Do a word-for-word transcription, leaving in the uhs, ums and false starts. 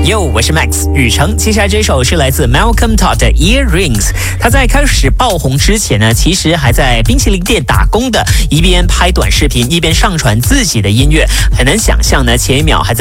哟，我是 Max 雨成。接下来这首是来自 Malcolm Todd 的 Earrings。他在开始爆红之前呢，其实还在冰淇淋店打工的，一边拍短视频，一边上传自己的音乐。很难想象呢，前一秒还在